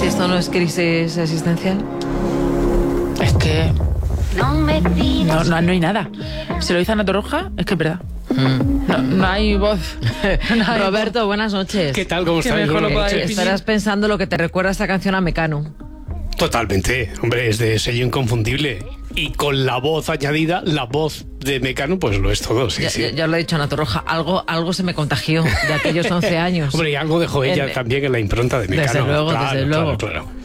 Si esto no es crisis existencial. Es que no hay nada. Si lo dice Ana Torroja, es que es verdad. No hay voz. No hay Roberto, buenas noches. ¿Qué tal? ¿Cómo estás? mejor lo Buenas pueda noches. decir. Estarás pensando lo que te recuerda esta canción a Mecano. Totalmente. Hombre, es de sello inconfundible. Y con la voz añadida, la voz de Mecano, pues lo es todo. Sí, sí. Ya lo he dicho, Ana Torroja, algo se me contagió de aquellos 11 años. Hombre, y algo dejó ella también en la impronta de Mecano. Desde luego, Claro, desde luego. claro.